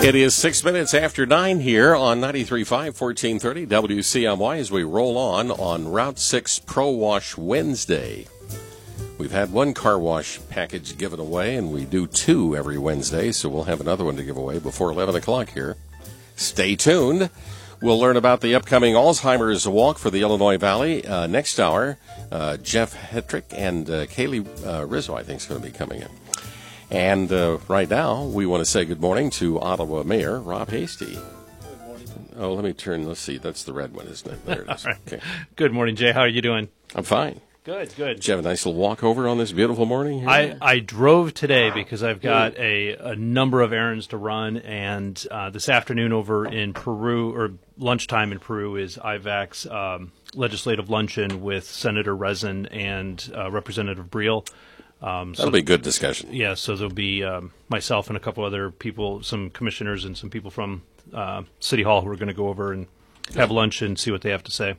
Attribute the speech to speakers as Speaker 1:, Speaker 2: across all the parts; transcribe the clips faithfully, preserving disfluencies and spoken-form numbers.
Speaker 1: It is six minutes after nine here on ninety-three point five, fourteen thirty W C M Y as we roll on on Route six Pro Wash Wednesday. We've had one car wash package given away, and we do two every Wednesday, so we'll have another one to give away before eleven o'clock here. Stay tuned. We'll learn about the upcoming Alzheimer's Walk for the Illinois Valley. Uh, next hour, uh, Jeff Hetrick and uh, Kaylee uh, Rizzo, I think, is going to be coming in. And uh, right now, we want to say good morning to Ottawa Mayor Rob Hasty.
Speaker 2: Good morning.
Speaker 1: Oh, let me turn. Let's see. That's the red one, isn't it? There it is.
Speaker 2: Right.
Speaker 1: Okay.
Speaker 2: Good morning, Jay. How are you doing?
Speaker 1: I'm fine.
Speaker 2: Good, good.
Speaker 1: Did you have a nice little walk over on this beautiful morning here?
Speaker 2: I, I drove today because I've got a, a number of errands to run, and uh, this afternoon over in Peru, or lunchtime in Peru, is I VAC's um, legislative luncheon with Senator Rezin and uh, Representative Briel. Um, so
Speaker 1: That'll be a good discussion.
Speaker 2: Yeah, so there'll be um, myself and a couple other people, some commissioners and some people from uh, City Hall who are going to go over and have lunch and see what they have to say.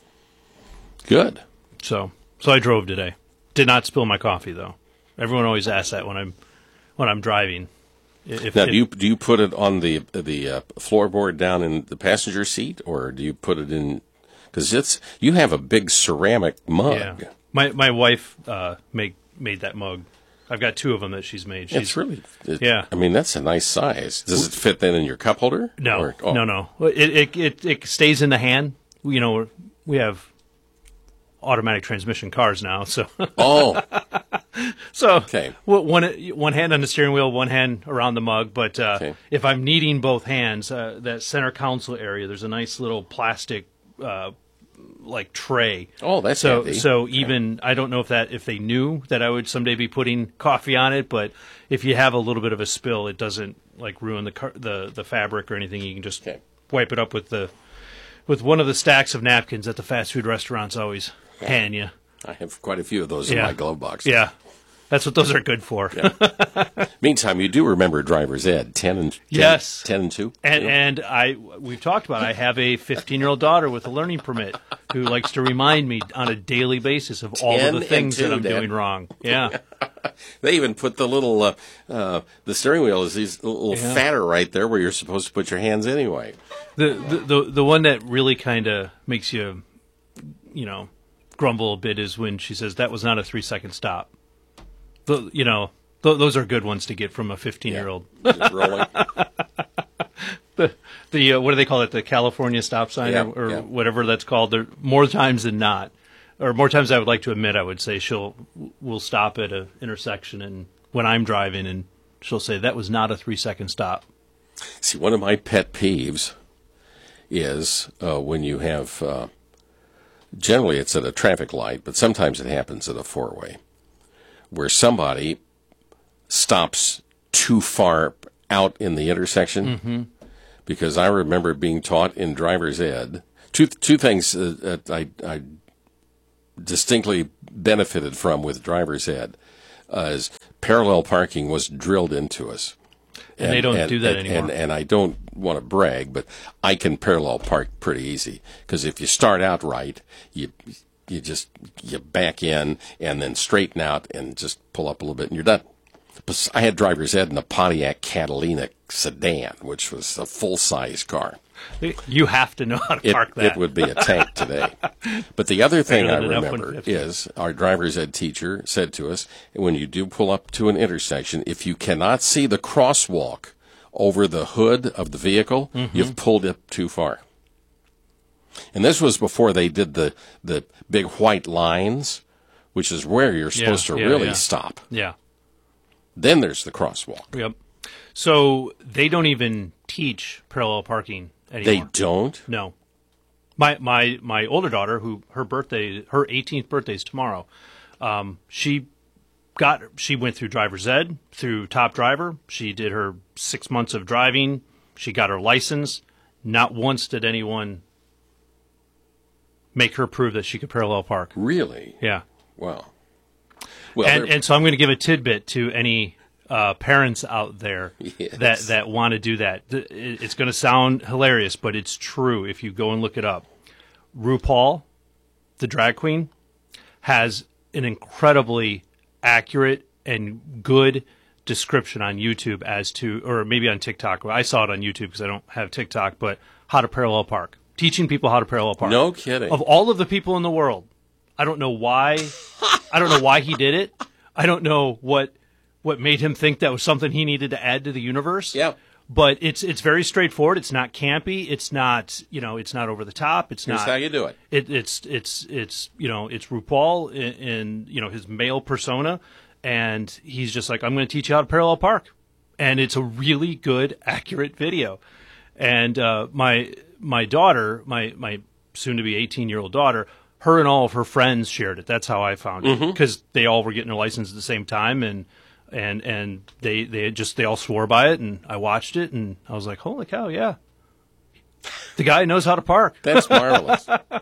Speaker 1: Good.
Speaker 2: So, so I drove today. Did not spill my coffee though. Everyone always asks that when I'm when I'm driving. If,
Speaker 1: now,
Speaker 2: if,
Speaker 1: do you do you put it on the the uh, floorboard down in the passenger seat, or do you put it in? Because it's you have a big ceramic mug.
Speaker 2: Yeah. My my wife uh, made made that mug. I've got two of them that she's made. She's,
Speaker 1: It's really, it,
Speaker 2: yeah.
Speaker 1: I mean, that's a nice size. Does it fit then in your cup holder?
Speaker 2: No,
Speaker 1: Or- oh.
Speaker 2: no, no. It, it it it stays in the hand. You know, we have automatic transmission cars now, so
Speaker 1: Oh,
Speaker 2: so
Speaker 1: Okay.
Speaker 2: w- one one hand on the steering wheel, one hand around the mug. But uh,
Speaker 1: Okay.
Speaker 2: if I'm needing both hands, uh, that center console area, there's a nice little plastic uh, like tray.
Speaker 1: oh, that's
Speaker 2: So
Speaker 1: handy.
Speaker 2: so
Speaker 1: Okay.
Speaker 2: even I don't know if that if they knew that I would someday be putting coffee on it, but if you have a little bit of a spill, it doesn't like ruin the car, the the fabric or anything. You can just
Speaker 1: Okay.
Speaker 2: wipe it up with the with one of the stacks of napkins that the fast food restaurants always hand you.
Speaker 1: I have quite a few of those in
Speaker 2: Yeah.
Speaker 1: my glove box.
Speaker 2: Yeah, that's what those are good for.
Speaker 1: Meantime, you do remember driver's ed ten and ten,
Speaker 2: Yes.
Speaker 1: ten and two.
Speaker 2: And
Speaker 1: Yeah.
Speaker 2: and I we've talked about it. I have a fifteen year old daughter with a learning permit who likes to remind me on a daily basis of all
Speaker 1: ten
Speaker 2: of the
Speaker 1: and
Speaker 2: things
Speaker 1: two,
Speaker 2: that I'm
Speaker 1: Dad.
Speaker 2: doing wrong. Yeah.
Speaker 1: They even put the little uh, uh, the steering wheel is these little
Speaker 2: Yeah.
Speaker 1: fatter right there where you're supposed to put your hands anyway.
Speaker 2: The, the the the one that really kind of makes you, you know, grumble a bit is when she says that was not a three second stop. The, you know, th- those are good ones to get from a fifteen year old.
Speaker 1: Just rolling.
Speaker 2: The the uh, what do they call it? The California stop sign
Speaker 1: Yeah,
Speaker 2: or, or
Speaker 1: yeah.
Speaker 2: whatever that's called. There more times than not, or more times I would like to admit, I would say she'll will stop at a intersection and when I'm driving and she'll say that was not a three second stop.
Speaker 1: See, one of my pet peeves is uh, when you have, uh, generally it's at a traffic light, but sometimes it happens at a four-way, where somebody stops too far out in the intersection.
Speaker 2: Mm-hmm.
Speaker 1: Because I remember being taught in driver's ed, two, two things uh, that I, I distinctly benefited from with driver's ed, uh, is parallel parking was drilled into us.
Speaker 2: And they don't do that
Speaker 1: and,
Speaker 2: anymore.
Speaker 1: And, and I don't want to brag, but I can parallel park pretty easy because if you start out right, you you just you back in and then straighten out and just pull up a little bit and you're done. But I had driver's ed in a Pontiac Catalina sedan, which was a full size car.
Speaker 2: You have to know how to
Speaker 1: It,
Speaker 2: park that.
Speaker 1: it would be a tank today. But the other thing I
Speaker 2: Better than an F one
Speaker 1: remember
Speaker 2: fifty.
Speaker 1: is our driver's ed teacher said to us, when you do pull up to an intersection, if you cannot see the crosswalk over the hood of the vehicle,
Speaker 2: Mm-hmm.
Speaker 1: you've pulled it too far. And this was before they did the, the big white lines, which is where you're supposed to
Speaker 2: yeah,
Speaker 1: really
Speaker 2: yeah.
Speaker 1: stop.
Speaker 2: Yeah.
Speaker 1: Then there's the crosswalk.
Speaker 2: Yep. So they don't even teach parallel parking
Speaker 1: They
Speaker 2: anymore.
Speaker 1: don't?
Speaker 2: No. My my my older daughter, who her birthday, her eighteenth birthday is tomorrow. Um, she got she went through driver's ed, through Top Driver. She did her six months of driving. She got her license. Not once did anyone make her prove that she could parallel park.
Speaker 1: Really?
Speaker 2: Yeah.
Speaker 1: Wow. Well,
Speaker 2: and
Speaker 1: they're-
Speaker 2: and so I'm going to give a tidbit to any uh, parents out there
Speaker 1: Yes.
Speaker 2: that, that want to do that. Th- it- It's going to sound hilarious, but it's true if you go and look it up. RuPaul, the drag queen, has an incredibly accurate and good description on YouTube as to, or maybe on TikTok. I saw it on YouTube because I don't have TikTok, but how to parallel park. Teaching people how to parallel park.
Speaker 1: No kidding.
Speaker 2: Of all of the people in the world, I don't know why. I don't know why he did it. I don't know what what made him think that was something he needed to add to the universe.
Speaker 1: Yeah.
Speaker 2: But it's it's very straightforward. It's not campy. It's not you know. It's not over the top. It's
Speaker 1: Here's
Speaker 2: not
Speaker 1: how you do it.
Speaker 2: It, it's it's it's you know. It's RuPaul in, in you know his male persona, and he's just like, I'm going to teach you how to parallel park, and it's a really good, accurate video. And uh, my my daughter, my my soon to be eighteen year old daughter, her and all of her friends shared it. That's how I found it because mm-hmm. they all were getting their license at the same time, and. And and they, they just they all swore by it, and I watched it, and I was like, holy cow, yeah, the guy knows how to park.
Speaker 1: That's marvelous.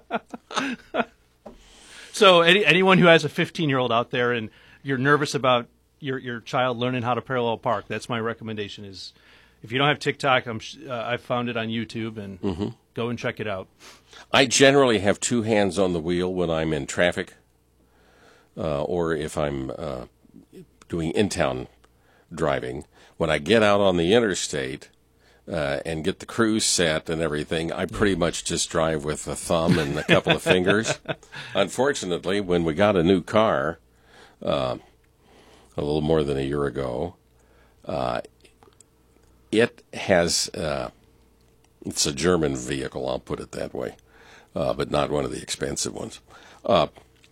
Speaker 2: So any, anyone who has a fifteen year old out there and you're nervous about your your child learning how to parallel park, that's my recommendation. Is if you don't have TikTok, I'm uh, I found it on YouTube, and mm-hmm. go and check it out.
Speaker 1: I generally have two hands on the wheel when I'm in traffic, uh, or if I'm. Uh, doing in-town driving. When I get out on the interstate uh, and get the cruise set and everything, I pretty much just drive with a thumb and a couple of fingers. Unfortunately, when we got a new car uh, a little more than a year ago, uh, it has, uh, it's a German vehicle, I'll put it that way, uh, but not one of the expensive ones. Uh,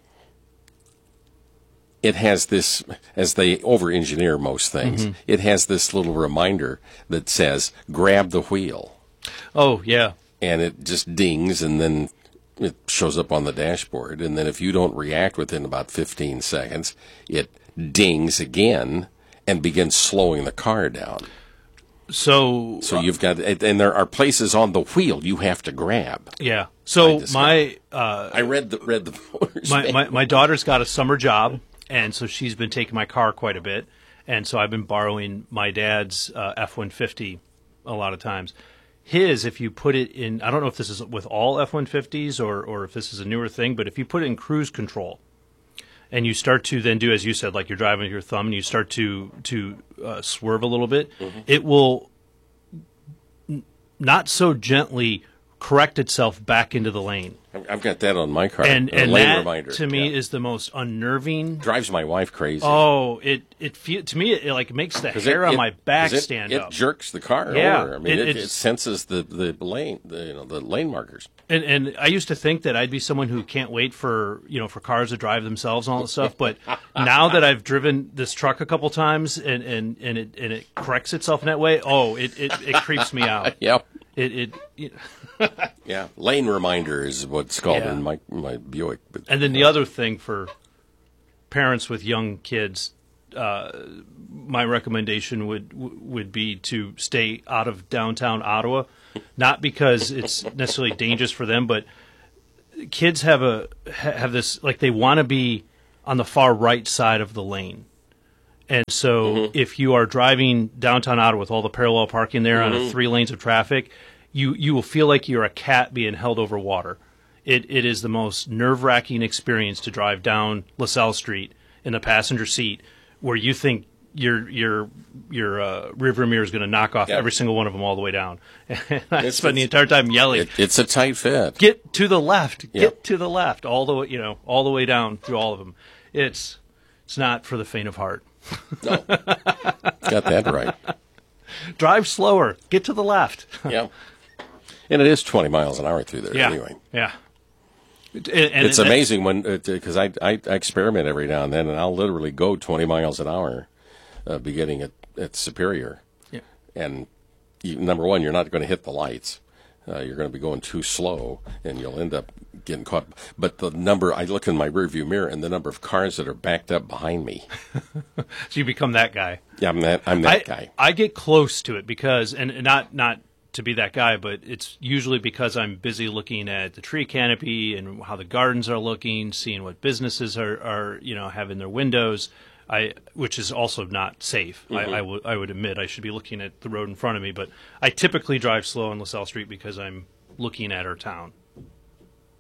Speaker 1: It has this, as they over-engineer most things, mm-hmm. it has this little reminder that says, grab the wheel.
Speaker 2: Oh, yeah.
Speaker 1: And it just dings, and then it shows up on the dashboard. And then if you don't react within about fifteen seconds, it dings again and begins slowing the car down.
Speaker 2: So,
Speaker 1: so you've got, and there are places on the wheel you have to grab.
Speaker 2: Yeah. So my, uh,
Speaker 1: I read the read the
Speaker 2: my, my my daughter's got a summer job. And so she's been taking my car quite a bit. And so I've been borrowing my dad's uh, F one fifty a lot of times. His, if you put it in, I don't know if this is with all F one fifties or, or if this is a newer thing, but if you put it in cruise control and you start to then do, as you said, like you're driving with your thumb and you start to, to uh, swerve a little bit, mm-hmm. it will n- not so gently correct itself back into the lane.
Speaker 1: I've got that on my car.
Speaker 2: And,
Speaker 1: a
Speaker 2: and
Speaker 1: lane
Speaker 2: that,
Speaker 1: reminder.
Speaker 2: to me,
Speaker 1: yeah.
Speaker 2: is the most unnerving.
Speaker 1: Drives my wife crazy.
Speaker 2: Oh, it it feel, to me it, it like makes the hair
Speaker 1: it,
Speaker 2: on
Speaker 1: it,
Speaker 2: my back
Speaker 1: it,
Speaker 2: stand
Speaker 1: it
Speaker 2: up.
Speaker 1: It jerks the car
Speaker 2: yeah,
Speaker 1: over. I mean,
Speaker 2: it,
Speaker 1: it, it senses the, the lane, the, you know, the lane markers.
Speaker 2: And and I used to think that I'd be someone who can't wait for you know for cars to drive themselves and all that stuff. But now that I've driven this truck a couple times and, and, and it and it corrects itself in that way, oh, it, it, it creeps me out.
Speaker 1: Yep.
Speaker 2: It it. You
Speaker 1: know. Yeah, lane reminder is what's called
Speaker 2: yeah.
Speaker 1: in my my Buick. But,
Speaker 2: and then the other thing for parents with young kids, uh, my recommendation would would be to stay out of downtown Ottawa, not because it's necessarily dangerous for them, but kids have a have this like they want to be on the far right side of the lane. And so mm-hmm. if you are driving downtown Ottawa with all the parallel parking there mm-hmm. on a three lanes of traffic, you, you will feel like you're a cat being held over water. It It is the most nerve-wracking experience to drive down LaSalle Street in the passenger seat where you think your your your uh, rearview mirror is going to knock off yeah. every single one of them all the way down. And I
Speaker 1: it's,
Speaker 2: spend the entire time yelling.
Speaker 1: It, it's a tight fit.
Speaker 2: Get to the left.
Speaker 1: Yeah.
Speaker 2: Get to the left. All the way, you know, all the way down through all of them. It's it's not for the faint of heart.
Speaker 1: No, got that right.
Speaker 2: Drive slower. Get to the left.
Speaker 1: Yeah, and it is twenty miles an hour through there
Speaker 2: yeah.
Speaker 1: anyway.
Speaker 2: Yeah, and,
Speaker 1: and it's
Speaker 2: and,
Speaker 1: amazing when because I, I I experiment every now and then, and I'll literally go twenty miles an hour, uh, beginning at at Superior.
Speaker 2: Yeah,
Speaker 1: and you, number one, you're not going to hit the lights. Uh, you're going to be going too slow, and you'll end up getting caught. But the number, I look in my rearview mirror, and the number of cars that are backed up behind me.
Speaker 2: So you become that guy.
Speaker 1: Yeah, I'm that. I'm that
Speaker 2: I,
Speaker 1: guy.
Speaker 2: I get close to it because, and not not to be that guy, but it's usually because I'm busy looking at the tree canopy and how the gardens are looking, seeing what businesses are, are you know have in their windows. I, which is also not safe. Mm-hmm. I, I, w- I would admit I should be looking at the road in front of me, but I typically drive slow on LaSalle Street because I'm looking at our town.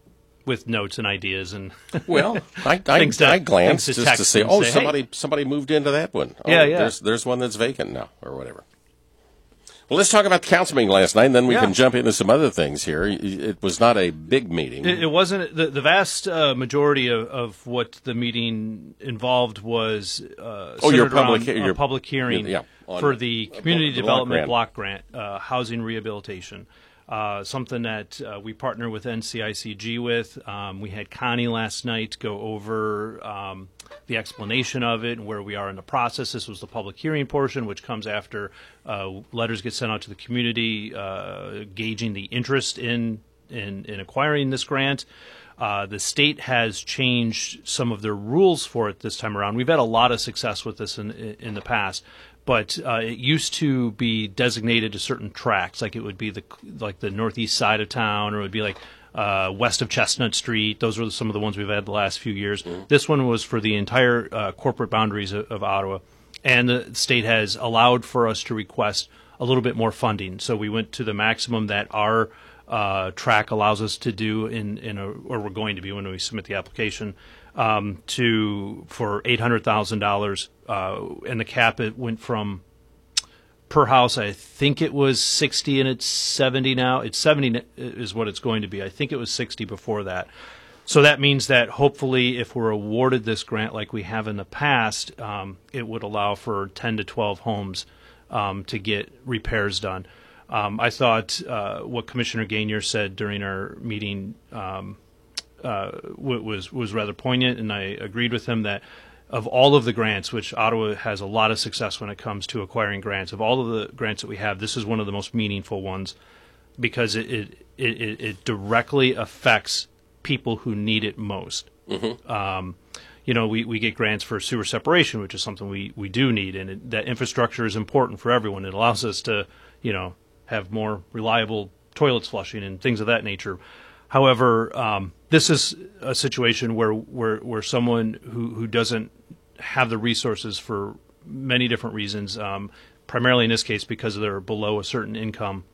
Speaker 2: with notes and ideas and
Speaker 1: well, I I,
Speaker 2: things to,
Speaker 1: I glanced
Speaker 2: things to
Speaker 1: just to say, oh,
Speaker 2: say,
Speaker 1: somebody
Speaker 2: hey.
Speaker 1: somebody moved into that one. Oh,
Speaker 2: Yeah, yeah.
Speaker 1: There's there's one that's vacant now, or whatever. Well, let's talk about the council meeting last night, and then we
Speaker 2: yeah.
Speaker 1: can jump into some other things here. It was not a big meeting.
Speaker 2: It, it wasn't. The, the vast uh, majority of, of what the meeting involved was uh,
Speaker 1: oh, your
Speaker 2: centered around
Speaker 1: public,
Speaker 2: a
Speaker 1: your,
Speaker 2: public hearing
Speaker 1: yeah, on,
Speaker 2: for the Community
Speaker 1: the
Speaker 2: Development
Speaker 1: block grant,
Speaker 2: Block Grant, uh, housing rehabilitation. Uh, something that uh, we partner with N C I C G with. Um, we had Connie last night go over um, the explanation of it and where we are in the process. This was the public hearing portion, which comes after uh, letters get sent out to the community, uh, gauging the interest in in, in acquiring this grant. Uh, the state has changed some of their rules for it this time around. We've had a lot of success with this in in the past. But uh, it used to be designated to certain tracts, like it would be the like the northeast side of town, or it would be like uh, west of Chestnut Street. Those were some of the ones we've had the last few years. Mm-hmm. This one was for the entire uh, corporate boundaries of, of Ottawa, and the state has allowed for us to request a little bit more funding. So we went to the maximum that our uh, track allows us to do in in a, or we're going to be when we submit the application. Um, to for eight hundred thousand dollars, uh, and the cap it went from per house. I think it was sixty, and it's seventy now. It's seventy is what it's going to be. I think it was sixty before that. So that means that hopefully, if we're awarded this grant like we have in the past, um, it would allow for ten to twelve homes um, to get repairs done. Um, I thought uh, what Commissioner Gainier said during our meeting. Um, Uh, was was rather poignant, and I agreed with him that of all of the grants, which Ottawa has a lot of success when it comes to acquiring grants, of all of the grants that we have, this is one of the most meaningful ones because it it, it, it directly affects people who need it most. Mm-hmm. Um, you know, we, we get grants for sewer separation, which is something we, we do need, and it, that infrastructure is important for everyone. It allows us to, you know, have more reliable toilets flushing and things of that nature. However, um, this is a situation where, where, where someone who, who doesn't have the resources for many different reasons, um, primarily in this case because they're below a certain income,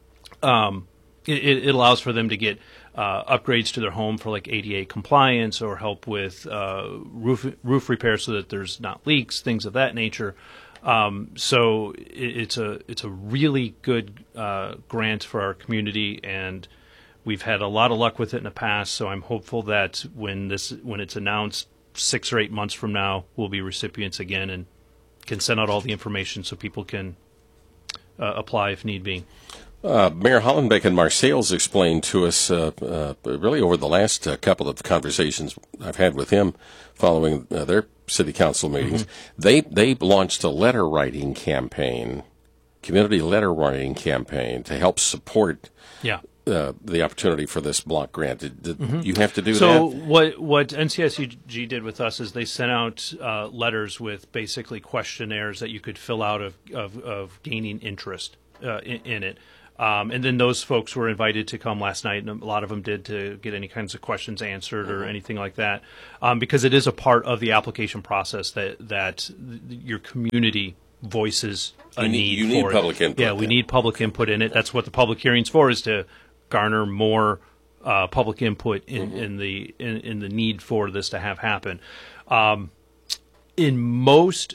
Speaker 2: um, it, it allows for them to get uh, upgrades to their home for like A D A compliance or help with uh, roof roof repair so that there's not leaks, things of that nature. Um, so it, it's a it's a really good uh, grant for our community, and we've had a lot of luck with it in the past, so I'm hopeful that when this when it's announced six or eight months from now, we'll be recipients again and can send out all the information so people can uh, apply if need be.
Speaker 1: Uh, Mayor Hollenbeck and Marseilles explained to us, uh, uh, really over the last uh, couple of conversations I've had with him following uh, their city council meetings, mm-hmm. they they launched a letter writing campaign, community letter writing campaign to help support.
Speaker 2: Yeah.
Speaker 1: Uh, the opportunity for this block grant. Did, did mm-hmm. you have to do
Speaker 2: so
Speaker 1: that?
Speaker 2: So what what N C I C G did with us is they sent out uh, letters with basically questionnaires that you could fill out of of, of gaining interest uh, in, in it. Um, and then those folks were invited to come last night, and a lot of them did, to get any kinds of questions answered mm-hmm. or anything like that, um, because it is a part of the application process that that your community voices a
Speaker 1: you need,
Speaker 2: need
Speaker 1: you
Speaker 2: for
Speaker 1: need
Speaker 2: it.
Speaker 1: public input.
Speaker 2: Yeah, we need public input in it. That's what the public hearing's for, is to garner more uh, public input in, mm-hmm. in the in, in the need for this to have happen. Um, in most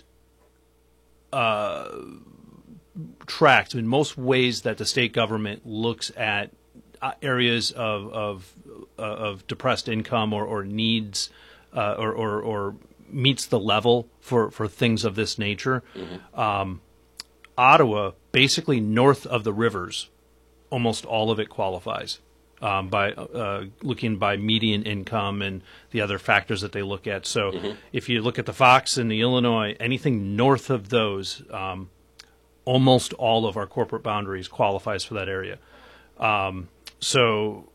Speaker 2: uh, tracts, in most ways that the state government looks at uh, areas of of, uh, of depressed income or, or needs uh, or, or, or meets the level for, for things of this nature, mm-hmm. um, Ottawa, basically north of the rivers, almost all of it qualifies um, by uh, looking by median income and the other factors that they look at. So mm-hmm. if you look at the Fox and the Illinois, anything north of those, um, almost all of our corporate boundaries qualifies for that area. Um, so,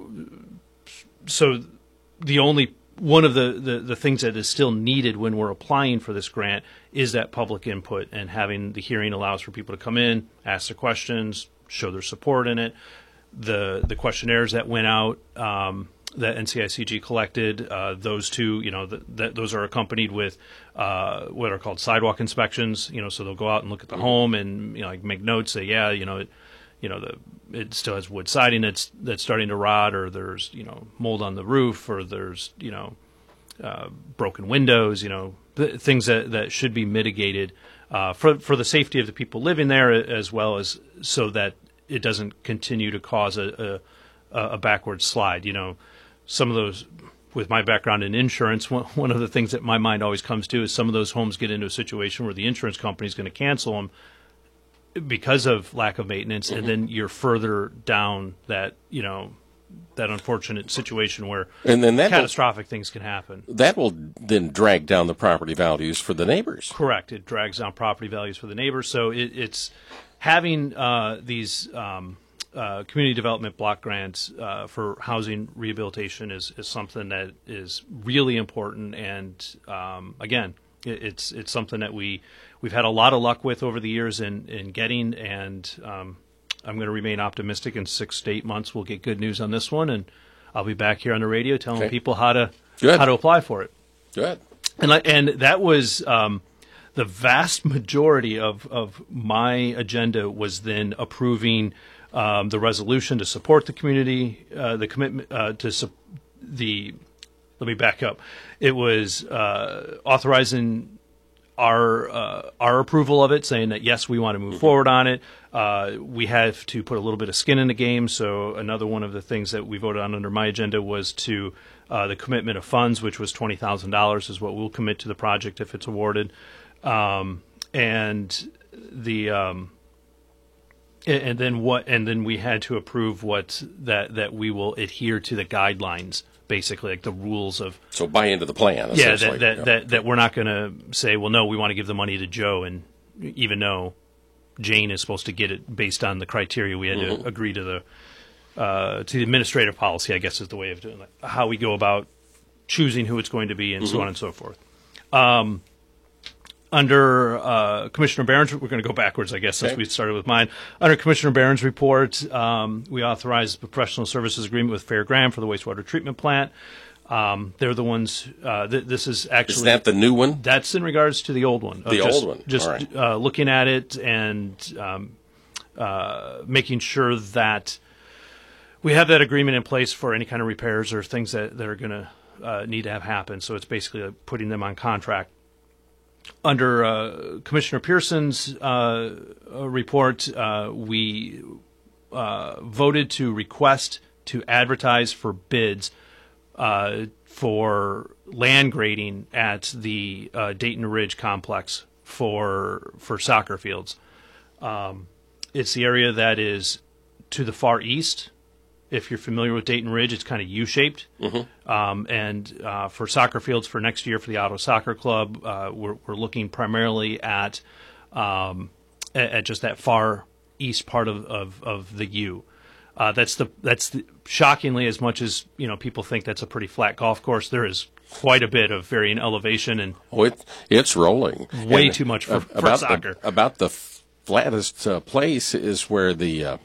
Speaker 2: so the only one of the, the, the things that is still needed when we're applying for this grant is that public input, and having the hearing allows for people to come in, ask their questions, show their support in it. The the questionnaires that went out um, that N C I C G collected, uh, those two, you know, the, the, those are accompanied with uh, what are called sidewalk inspections. You know, so they'll go out and look at the home and, you know, like make notes, say, yeah, you know, it, you know, the it still has wood siding that's that's starting to rot, or there's you know mold on the roof, or there's you know uh, broken windows, you know th- things that, that should be mitigated uh, for for the safety of the people living there, as well as so that it doesn't continue to cause a a, a backward slide. You know, some of those. With my background in insurance, one of the things that my mind always comes to is some of those homes get into a situation where the insurance company is going to cancel them because of lack of maintenance, mm-hmm. and then you're further down that you know that unfortunate situation where
Speaker 1: and then that
Speaker 2: catastrophic will, things can happen.
Speaker 1: That will then drag down the property values for the neighbors.
Speaker 2: Correct. It drags down property values for the neighbors. So it, it's having uh, these. Um, Uh, community development block grants uh, for housing rehabilitation is, is something that is really important, and um, again, it, it's it's something that we we've had a lot of luck with over the years in in getting, and um, I'm going to remain optimistic. In six to eight months, we'll get good news on this one, and I'll be back here on the radio telling
Speaker 1: okay.
Speaker 2: people how to
Speaker 1: Good.
Speaker 2: how to apply for it.
Speaker 1: Good.
Speaker 2: And and that was. Um, the vast majority of, of my agenda was then approving um, the resolution to support the community, uh, the commitment uh, to su- the. Let me back up. It was uh, authorizing our uh, our approval of it, saying that yes, we want to move mm-hmm. forward on it. Uh, we have to put a little bit of skin in the game. So another one of the things that we voted on under my agenda was to uh, the commitment of funds, which was twenty thousand dollars, is what we'll commit to the project if it's awarded. Um, and the, um, and, and then what, and then we had to approve what that, that we will adhere to the guidelines, basically like the rules of.
Speaker 1: So buy into the plan.
Speaker 2: Yeah. That, that, yeah. that, that we're not going to say, well, no, we want to give the money to Joe. And even though Jane is supposed to get it based on the criteria, we had mm-hmm. to agree to the, uh, to the administrative policy, I guess is the way of doing it, how we go about choosing who it's going to be and mm-hmm. so on and so forth. Um, Under uh, Commissioner Barron's, we're going to go backwards, I guess, since okay. we started with mine. Under Commissioner Barron's report, um, we authorized the professional services agreement with Fair Graham for the wastewater treatment plant. Um, they're the ones. Uh, th- this is actually.
Speaker 1: Is that the new one?
Speaker 2: That's in regards to the old one.
Speaker 1: The
Speaker 2: just,
Speaker 1: old one.
Speaker 2: Just
Speaker 1: All right.
Speaker 2: uh, looking at it and um, uh, making sure that we have that agreement in place for any kind of repairs or things that, that are going to uh, need to have happen. So it's basically like putting them on contract. Under uh, Commissioner Pearson's uh, report, uh, we uh, voted to request to advertise for bids uh, for land grading at the uh, Dayton Ridge complex for for soccer fields. Um, it's the area that is to the far east. If you're familiar with Dayton Ridge, it's kind of U-shaped. Mm-hmm. Um, and uh, for soccer fields for next year for the Ottawa Soccer Club, uh, we're, we're looking primarily at, um, at at just that far east part of, of, of the U. Uh, that's the that's the, shockingly, as much as you know people think that's a pretty flat golf course, there is quite a bit of varying elevation and
Speaker 1: oh, it, it's rolling.
Speaker 2: Way
Speaker 1: and
Speaker 2: too much for,
Speaker 1: uh,
Speaker 2: for
Speaker 1: about
Speaker 2: soccer.
Speaker 1: The, about the flattest uh, place is where the. Uh,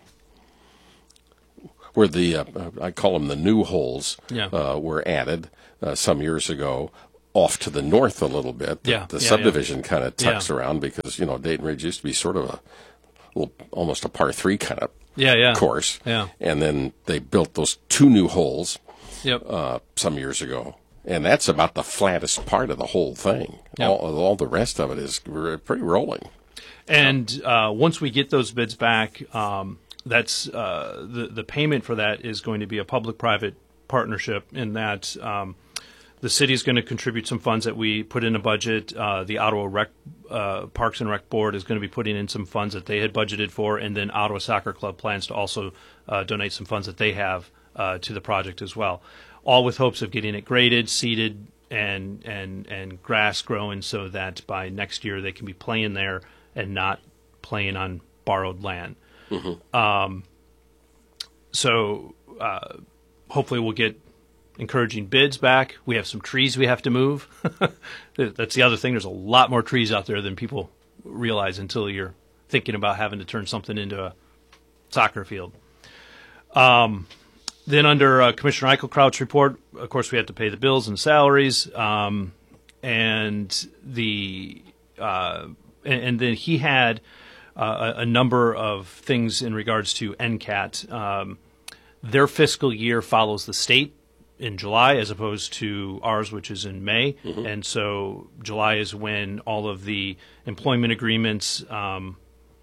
Speaker 1: where the, uh, I call them the new holes,
Speaker 2: yeah.
Speaker 1: uh, were added uh, some years ago, off to the north a little bit. The,
Speaker 2: yeah.
Speaker 1: the
Speaker 2: yeah,
Speaker 1: subdivision
Speaker 2: yeah.
Speaker 1: kind of tucks
Speaker 2: yeah.
Speaker 1: around because, you know, Dayton Ridge used to be sort of a little, almost a par three kind of
Speaker 2: yeah, yeah.
Speaker 1: course.
Speaker 2: Yeah.
Speaker 1: And then they built those two new holes
Speaker 2: yep.
Speaker 1: uh, some years ago. And that's about the flattest part of the whole thing.
Speaker 2: Yep.
Speaker 1: All, all the rest of it is pretty rolling.
Speaker 2: And uh, once we get those bids back, um, That's uh, the the payment for that is going to be a public-private partnership in that um, the city is going to contribute some funds that we put in a budget. Uh, the Ottawa Rec, uh, Parks and Rec Board is going to be putting in some funds that they had budgeted for, and then Ottawa Soccer Club plans to also uh, donate some funds that they have uh, to the project as well, all with hopes of getting it graded, seeded, and and and grass growing so that by next year they can be playing there and not playing on borrowed land. Mm-hmm. Um, so uh, hopefully we'll get encouraging bids back. We have some trees we have to move. That's the other thing. There's a lot more trees out there than people realize until you're thinking about having to turn something into a soccer field. Um, then under uh, Commissioner Eichelkraut's report, of course, we had to pay the bills and salaries. Um, and the uh, and, and then he had... uh, a, a number of things in regards to N C A T. Um, their fiscal year follows the state in July as opposed to ours, which is in May. Mm-hmm. And so July is when all of the employment agreements um,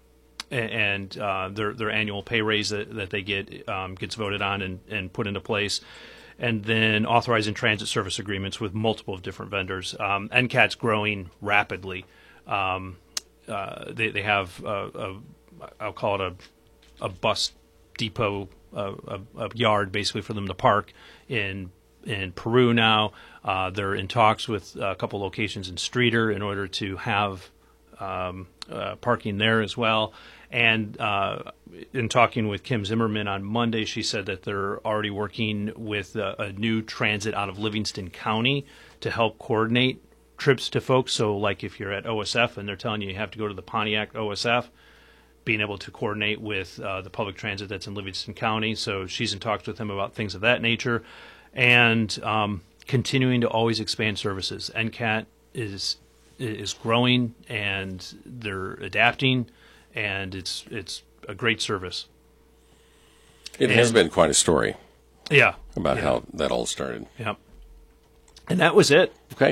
Speaker 2: and uh, their their annual pay raise that, that they get um, gets voted on and, and put into place. And then authorizing transit service agreements with multiple different vendors. Um, N C A T's growing rapidly. Um, uh, they, they have, a, a, I'll call it a, a bus depot, uh, a, a yard basically for them to park in in Peru now. Uh, they're in talks with a couple locations in Streator in order to have um, uh, parking there as well. And uh, in talking with Kim Zimmerman on Monday, she said that they're already working with a, a new transit out of Livingston County to help coordinate trips to folks. So like if you're at O S F and they're telling you you have to go to the Pontiac O S F, being able to coordinate with uh, the public transit that's in Livingston County. So she's in talks with him about things of that nature. And um, continuing to always expand services. N C A T is is growing and they're adapting. And it's it's a great service.
Speaker 1: It
Speaker 2: and,
Speaker 1: has been quite a story.
Speaker 2: Yeah.
Speaker 1: About
Speaker 2: yeah.
Speaker 1: how that all started.
Speaker 2: Yeah. And that was it.
Speaker 1: Okay.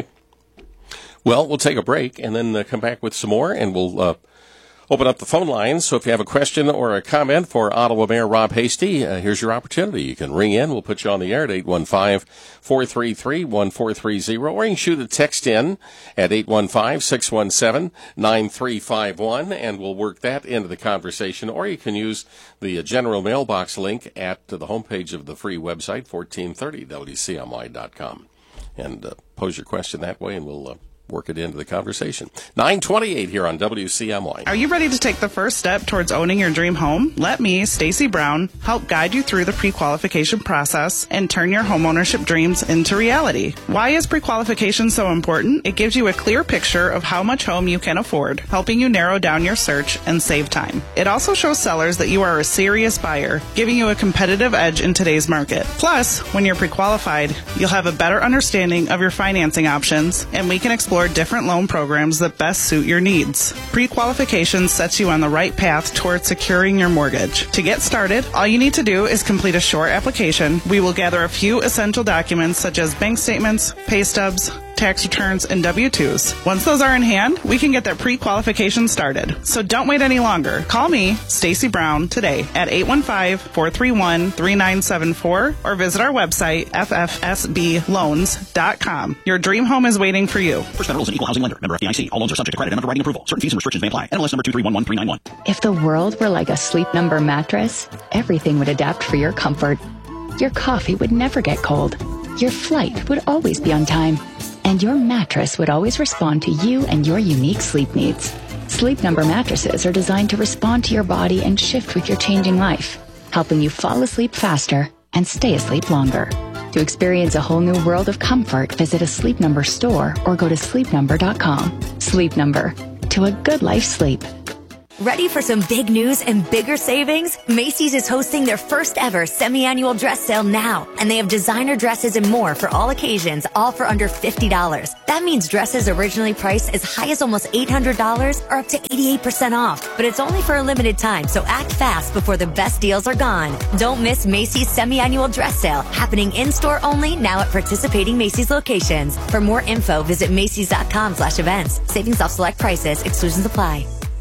Speaker 1: Well, we'll take a break and then uh, come back with some more, and we'll uh, open up the phone lines. So if you have a question or a comment for Ottawa Mayor Rob Hasty, uh, here's your opportunity. You can ring in. We'll put you on the air at eight one five, four three three, one four three zero, or you can shoot a text in at eight one five, six one seven, nine three five one, and we'll work that into the conversation. Or you can use the uh, general mailbox link at uh, the homepage of the free website, fourteen thirty W C M Y dot com, and uh, pose your question that way, and we'll uh, work it into the conversation. nine twenty-eight here on W C M Y.
Speaker 3: Are you ready to take the first step towards owning your dream home? Let me, Stacy Brown, help guide you through the pre-qualification process and turn your homeownership dreams into reality. Why is pre-qualification so important? It gives you a clear picture of how much home you can afford, helping you narrow down your search and save time. It also shows sellers that you are a serious buyer, giving you a competitive edge in today's market. Plus, when you're pre-qualified, you'll have a better understanding of your financing options, and we can explore different loan programs that best suit your needs. Pre-qualification sets you on the right path towards securing your mortgage. To get started, all you need to do is complete a short application. We will gather a few essential documents such as bank statements, pay stubs, tax returns, and W two's. Once those are in hand, we can get that pre-qualification started. So don't wait any longer. Call me, Stacy Brown, today at eight one five, four three one, three nine seven four or visit our website, f f s b loans dot com. Your dream home is waiting for you.
Speaker 4: First Federal is an equal housing lender. Member F D I C. All loans are subject to credit and underwriting approval. Certain fees and restrictions may apply. N M L S number two three one one three nine one.
Speaker 5: If the world were like a Sleep Number mattress, everything would adapt for your comfort. Your coffee would never get cold. Your flight would always be on time. And your mattress would always respond to you and your unique sleep needs. Sleep Number mattresses are designed to respond to your body and shift with your changing life, helping you fall asleep faster and stay asleep longer. To experience a whole new world of comfort, visit a Sleep Number store or go to sleep number dot com. Sleep Number. To a good life sleep.
Speaker 6: Ready for some big news and bigger savings? Macy's is hosting their first ever semi-annual dress sale now, and they have designer dresses and more for all occasions, all for under fifty dollars. That means dresses originally priced as high as almost eight hundred dollars are up to eighty-eight percent off. But it's only for a limited time, so act fast before the best deals are gone. Don't miss Macy's semi-annual dress sale, happening in-store only now at participating Macy's locations. For more info, visit Macy's dot com slash events. Savings off select prices. Exclusions apply.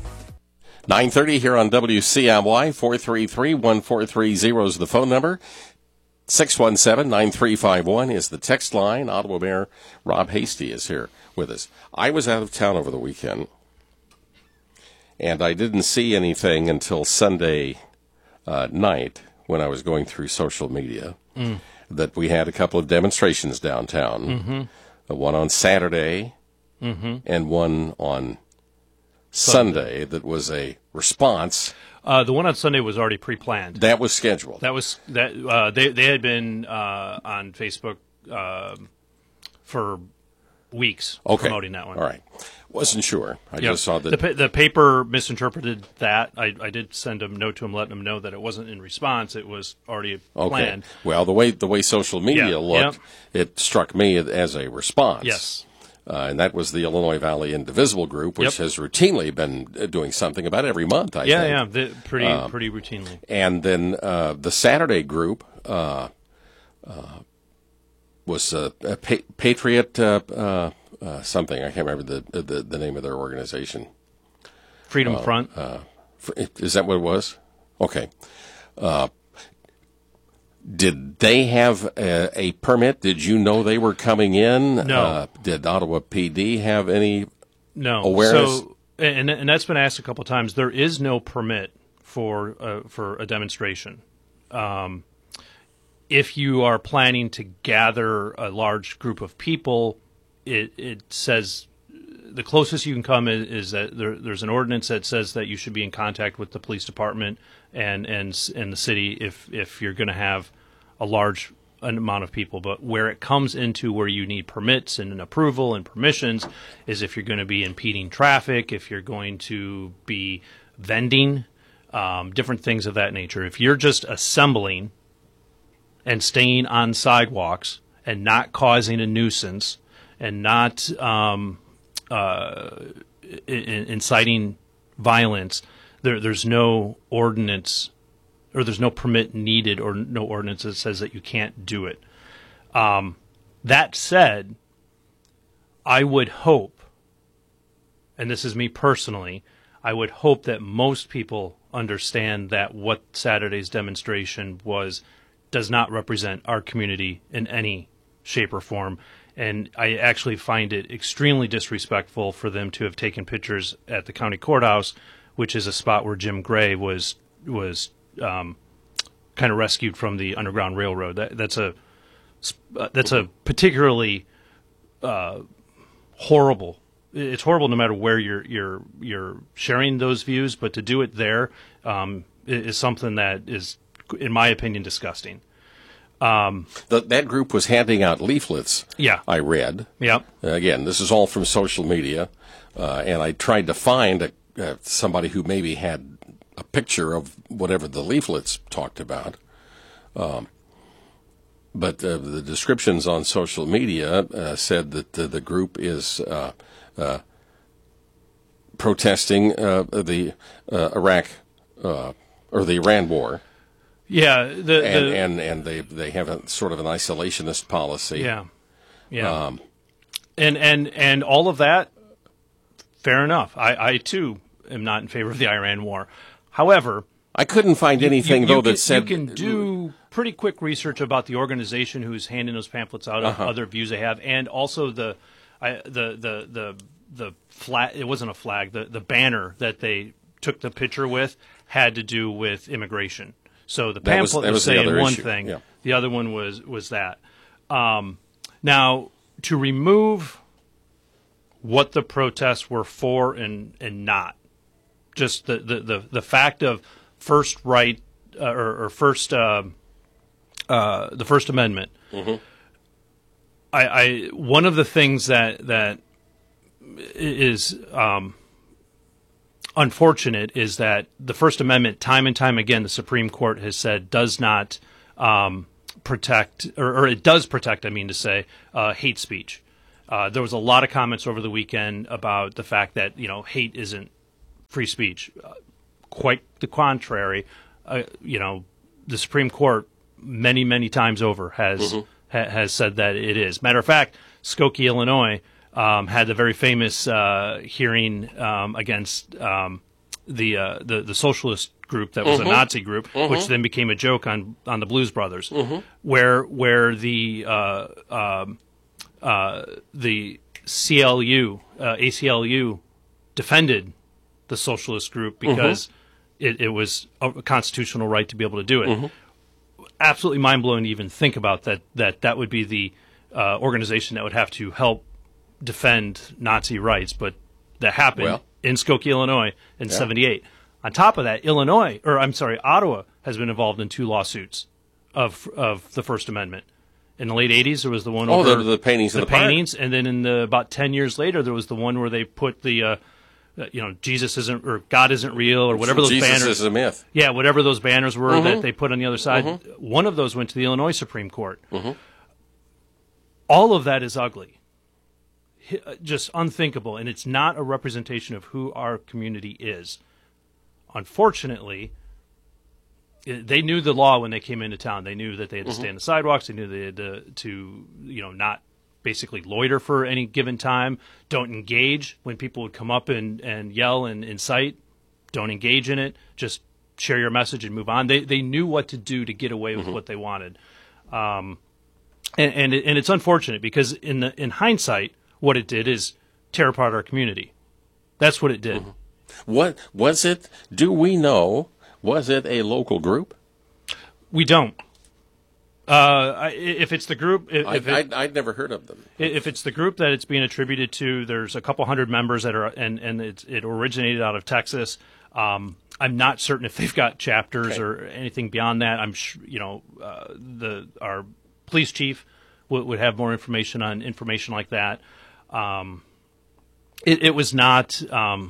Speaker 1: nine thirty here on W C M Y. Four three three, one four three zero is the phone number. six one seven, nine three five one is the text line. Ottawa Mayor Rob Hasty is here with us. I was out of town over the weekend, and I didn't see anything until Sunday uh, night when I was going through social media mm. that we had a couple of demonstrations downtown. Mm-hmm. Uh, one on Saturday mm-hmm. and one on Sunday that was a response.
Speaker 2: Uh, the one on Sunday was already pre-planned.
Speaker 1: That was scheduled.
Speaker 2: That was that. Uh, they they had been uh, on Facebook uh, for weeks
Speaker 1: okay.
Speaker 2: promoting that one.
Speaker 1: All right, wasn't sure. I
Speaker 2: yep.
Speaker 1: just saw that
Speaker 2: the, the paper misinterpreted that. I, I did send a note to him, letting him know that it wasn't in response. It was already planned.
Speaker 1: Okay. Well, the way the way social media
Speaker 2: yeah.
Speaker 1: looked,
Speaker 2: yep.
Speaker 1: it struck me as a response.
Speaker 2: Yes.
Speaker 1: Uh, and that was the Illinois Valley Indivisible Group, which
Speaker 2: Yep.
Speaker 1: has routinely been uh, doing something about every month, I
Speaker 2: Yeah,
Speaker 1: think.
Speaker 2: yeah, the, pretty
Speaker 1: Um,
Speaker 2: pretty routinely.
Speaker 1: And then uh, the Saturday group uh, uh, was uh, a pa- Patriot uh, uh, uh, something. I can't remember the, the the name of their organization.
Speaker 2: Freedom Front.
Speaker 1: Uh, is that what it was? Okay. Uh, did they have a, a permit? Did you know they were coming in?
Speaker 2: No.
Speaker 1: Uh, did Ottawa P D have any
Speaker 2: No.
Speaker 1: awareness?
Speaker 2: So, and and that's been asked a couple of times. There is no permit for uh, for a demonstration. Um, if you are planning to gather a large group of people, it it says the closest you can come is, is that there, there's an ordinance that says that you should be in contact with the police department and and and the city if if you're going to have a large amount of people. But where it comes into where you need permits and an approval and permissions is if you're going to be impeding traffic, if you're going to be vending, um, different things of that nature. If you're just assembling and staying on sidewalks and not causing a nuisance and not um, uh, in, inciting violence, there, there's no ordinance or there's no permit needed or no ordinance that says that you can't do it. Um, that said, I would hope, and this is me personally, I would hope that most people understand that what Saturday's demonstration was does not represent our community in any shape or form. And I actually find it extremely disrespectful for them to have taken pictures at the county courthouse, which is a spot where Jim Gray was was um, kind of rescued from the Underground Railroad. That, that's a that's a particularly uh, horrible. It's horrible no matter where you're you're you're sharing those views, but to do it there um, is something that is, in my opinion, disgusting. Um,
Speaker 1: the, that group was handing out leaflets.
Speaker 2: Yeah,
Speaker 1: I read.
Speaker 2: Yeah.
Speaker 1: Uh, again, this is all from social media, uh, and I tried to find a, uh, somebody who maybe had a picture of whatever the leaflets talked about. Um, but uh, the descriptions on social media uh, said that uh, the group is uh, uh, protesting uh, the uh, Iraq uh, or the Iran war.
Speaker 2: Yeah, the, the
Speaker 1: and, and and they they have a sort of an isolationist policy.
Speaker 2: Yeah, yeah,
Speaker 1: um,
Speaker 2: and and and all of that. Fair enough. I, I too am not in favor of the Iran war. However,
Speaker 1: I couldn't find anything
Speaker 2: you, you
Speaker 1: though
Speaker 2: can,
Speaker 1: that said
Speaker 2: you can do pretty quick research about the organization who's handing those pamphlets out,
Speaker 1: uh-huh.
Speaker 2: of other views they have, and also the I, the the the the flag. It wasn't a flag. The the banner that they took the picture with had to do with immigration. So the
Speaker 1: That was-
Speaker 2: pamphlet
Speaker 1: that
Speaker 2: was,
Speaker 1: was the
Speaker 2: saying
Speaker 1: other
Speaker 2: one
Speaker 1: issue,
Speaker 2: thing.
Speaker 1: yeah.
Speaker 2: The other one was was that. Um, now, to remove what the protests were for and, and not, just the, the, the, the fact of first right uh, or, or first uh, uh, the First Amendment.
Speaker 1: Mm-hmm.
Speaker 2: I, I one of the things that that is um, unfortunate is that the First Amendment, time and time again, the Supreme Court has said does not um, protect, or, or it does protect, I mean to say, uh, hate speech. Uh, there was a lot of comments over the weekend about the fact that, you know, hate isn't free speech. Uh, quite the contrary. Uh, you know, the Supreme Court many, many times over has
Speaker 1: Mm-hmm.
Speaker 2: ha- has said that it is. Matter of fact, Skokie, Illinois, Um, had the very famous uh, hearing um, against um, the, uh, the the socialist group that was
Speaker 1: Mm-hmm.
Speaker 2: a Nazi group,
Speaker 1: Mm-hmm.
Speaker 2: which then became a joke on, on the Blues Brothers,
Speaker 1: Mm-hmm.
Speaker 2: where where the uh, um, uh, the C L U uh, A C L U defended the socialist group because
Speaker 1: Mm-hmm.
Speaker 2: it, it was a constitutional right to be able to do it.
Speaker 1: Mm-hmm.
Speaker 2: Absolutely mind blowing to even think about that. That that would be the uh, organization that would have to help defend Nazi rights, but that happened
Speaker 1: Well,
Speaker 2: in Skokie, Illinois in
Speaker 1: yeah.
Speaker 2: seventy-eight. On top of that, Illinois, or I'm sorry, Ottawa has been involved in two lawsuits of of the First Amendment. In the late eighties, there was the one
Speaker 1: Oh,
Speaker 2: over
Speaker 1: the- the paintings
Speaker 2: the
Speaker 1: in the park.
Speaker 2: paintings, and then in the about ten years later, there was the one where they put the, uh, uh, you know, Jesus isn't or God isn't real or whatever those
Speaker 1: Jesus
Speaker 2: banners.
Speaker 1: is a myth.
Speaker 2: Yeah, whatever those banners were
Speaker 1: Mm-hmm.
Speaker 2: that they put on the other side. One of those went to the Illinois Supreme Court.
Speaker 1: Mm-hmm.
Speaker 2: All of that is ugly. just unthinkable, and it's not a representation of who our community is. Unfortunately, they knew the law when they came into town. They knew that they had to mm-hmm. stay on the sidewalks. They knew they had to, to, you know, not basically loiter for any given time. Don't engage when people would come up and, and yell and incite. Don't engage in it. Just share your message and move on. They they knew what to do to get away with mm-hmm. what they wanted. Um, and and, it, and it's unfortunate because in the in hindsight, what it did is tear apart our community. That's what it did.
Speaker 1: Mm-hmm. What was it? Do we know? Was it a local group?
Speaker 2: We don't. Uh, if it's the group, if
Speaker 1: I,
Speaker 2: it,
Speaker 1: I'd, I'd never heard of them.
Speaker 2: If it's the group that it's being attributed to, there's a couple hundred members that are, and and it, it originated out of Texas. Um, I'm not certain if they've got chapters okay. or anything beyond that. I'm sure, you know, uh, the our police chief would, would have more information on information like that. Um, it, it was not. Um,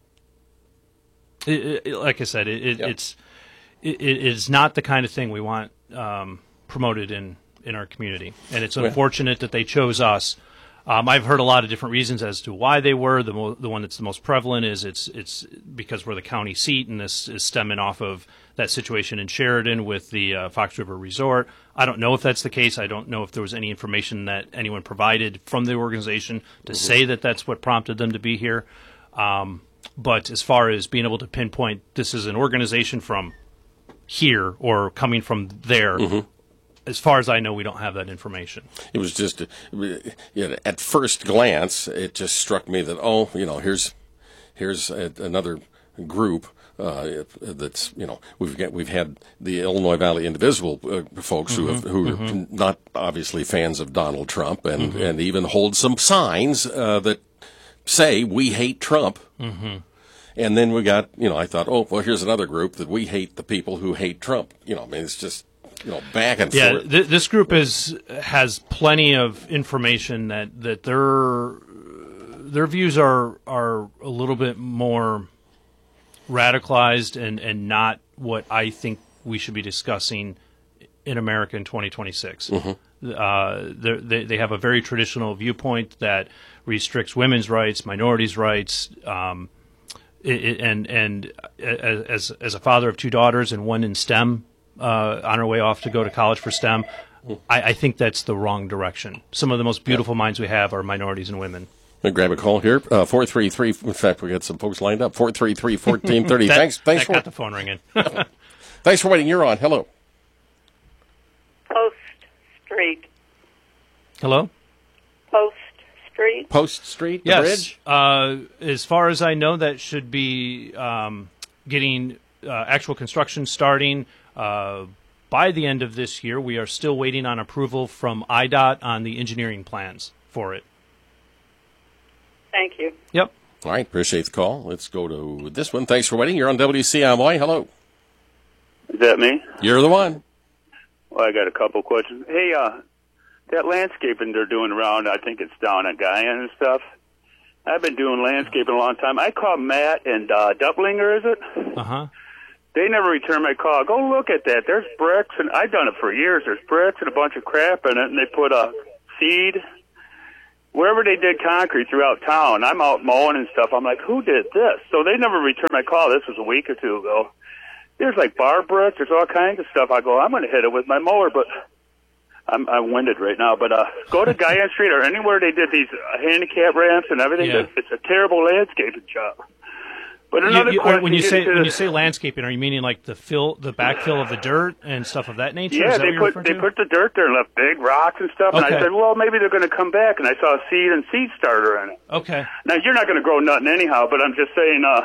Speaker 2: It, it, like I said, it, it, yep. it's it, it is not the kind of thing we want um, promoted in, in our community, and it's unfortunate that they chose us. Um, I've heard a lot of different reasons as to why they were. The mo- the one that's the most prevalent is it's it's because we're the county seat, and this is stemming off of that situation in Sheridan with the uh, Fox River Resort. I don't know if that's the case. I don't know if there was any information that anyone provided from the organization to mm-hmm. say that that's what prompted them to be here. Um, But as far as being able to pinpoint this is an organization from here or coming from there, mm-hmm. as far as I know, we don't have that information.
Speaker 1: It was just, you know, at first glance, it just struck me that, oh, you know, here's here's a, another group uh, that's, you know, we've got we've had the Illinois Valley Indivisible uh, folks mm-hmm. who have, who mm-hmm. are not obviously fans of Donald Trump and mm-hmm. and even hold some signs uh, that say we hate Trump. Mm-hmm. And then we got, you know, I thought, oh, well, here's another group that we hate the people who hate Trump. You know, I mean, it's just, you know, back and
Speaker 2: yeah,
Speaker 1: forth.
Speaker 2: Yeah, th- this group is has plenty of information that, that their their views are are a little bit more radicalized and, and not what I think we should be discussing in America in twenty twenty-six. Mm-hmm. Uh, they they have a very traditional viewpoint that restricts women's rights, minorities' rights, um, it, it, and and as as a father of two daughters and one in STEM, uh, on her way off to go to college for STEM, I, I think that's the wrong direction. Some of the most beautiful yeah. minds we have are minorities and women.
Speaker 1: I'll grab a call here. Uh, four three three. In fact, we got some folks lined up. Four three three fourteen thirty. Thanks. Thanks
Speaker 2: that
Speaker 1: for
Speaker 2: got the phone ringing.
Speaker 1: Thanks for waiting. You're on. Hello.
Speaker 7: Post Street.
Speaker 2: Hello.
Speaker 7: Post Street.
Speaker 1: Post Street. The
Speaker 2: yes.
Speaker 1: Bridge.
Speaker 2: Uh, as far as I know, that should be um, getting uh, actual construction starting uh, by the end of this year. We are still waiting on approval from I D O T on the engineering plans for it.
Speaker 7: Thank you.
Speaker 2: Yep.
Speaker 1: All right. Appreciate the call. Let's go to this one. Thanks for waiting. You're on W C M Y. Hello.
Speaker 8: Is that me?
Speaker 1: You're the one.
Speaker 8: Well, I got a couple questions. Hey, uh, that landscaping they're doing around, I think it's down at Guyan and stuff. I've been doing landscaping a long time. I called Matt and uh, Duplinger, is it?
Speaker 2: Uh-huh.
Speaker 8: They never return my call. Go look at that. There's bricks, and I've done it for years. There's bricks and a bunch of crap in it, and they put a seed. Wherever they did concrete throughout town, I'm out mowing and stuff. I'm like, who did this? So they never returned my call. This was a week or two ago. There's like bar bricks. There's all kinds of stuff. I go, I'm going to hit it with my mower, but I'm, I'm winded right now. But uh, go to Guyan Street or anywhere they did these uh, handicap ramps and everything.
Speaker 2: Yeah.
Speaker 8: It's a terrible landscaping job. But another
Speaker 2: you, you,
Speaker 8: question,
Speaker 2: when you say
Speaker 8: to,
Speaker 2: when you say landscaping, are you meaning like the fill, the backfill of the dirt and stuff of that nature?
Speaker 8: Yeah,
Speaker 2: Is that
Speaker 8: they
Speaker 2: what
Speaker 8: put
Speaker 2: you're
Speaker 8: they
Speaker 2: to?
Speaker 8: put the dirt there and left big rocks and stuff.
Speaker 2: Okay.
Speaker 8: And I said, well, maybe they're going to come back. And I saw a seed and seed starter in it.
Speaker 2: Okay.
Speaker 8: Now you're not going to grow nothing anyhow, but I'm just saying. Uh,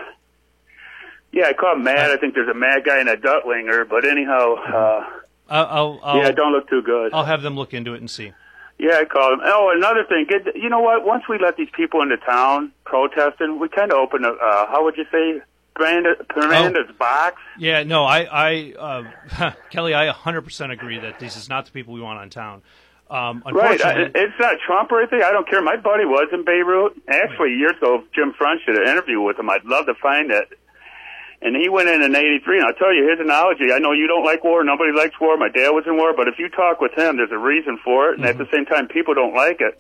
Speaker 8: yeah, I called Matt. I think there's a Mad guy and a Duttlinger, but anyhow. Uh,
Speaker 2: I'll, I'll, I'll,
Speaker 8: yeah, don't look too good.
Speaker 2: I'll have them look into it and see.
Speaker 8: Yeah, I called him. Oh, another thing. Get, you know what? Once we let these people into town protesting, we kind of open a, uh, how would you say, Miranda's oh. box?
Speaker 2: Yeah, no, I, I uh, Kelly, I one hundred percent agree that this is not the people we want on town. Um,
Speaker 8: right.
Speaker 2: unfortunately,
Speaker 8: I, it's not Trump or anything. I don't care. My buddy was in Beirut. Actually, years ago, Jim French did an interview with him. I'd love to find it. And he went in in eighty-three, and I'll tell you his analogy. I know you don't like war. Nobody likes war. My dad was in war. But if you talk with him, there's a reason for it. And mm-hmm. at the same time, people don't like it.